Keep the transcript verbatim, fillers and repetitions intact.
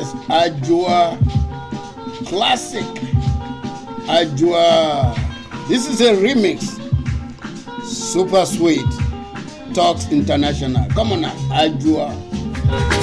Yes, Ajua. Classic. Ajua. This is a remix. Super sweet. Talks International. Come on now, Ajua.